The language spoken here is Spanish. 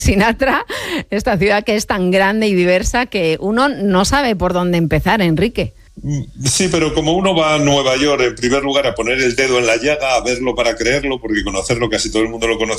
Sinatra, esta ciudad que es tan grande y diversa que uno no sabe por dónde empezar, Enrique. Sí, pero como uno va a Nueva York, en primer lugar, a poner el dedo en la llaga, a verlo para creerlo, porque conocerlo casi todo el mundo lo conoce